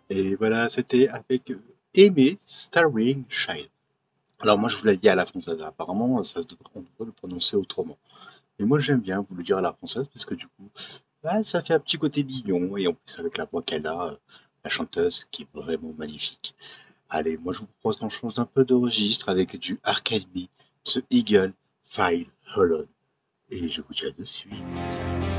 Et voilà, c'était avec Aimé Starring Child. Alors moi je vous l'ai dit à la française, apparemment on devrait le prononcer autrement. Et moi j'aime bien vous le dire à la française parce que du coup, bah, ça fait un petit côté mignon et en plus avec la voix qu'elle a, la chanteuse qui est vraiment magnifique. Allez, moi je vous propose qu'on change un peu de registre avec du Arcade Me, The Eagle, File, Hollow. Et je vous dis à de suite.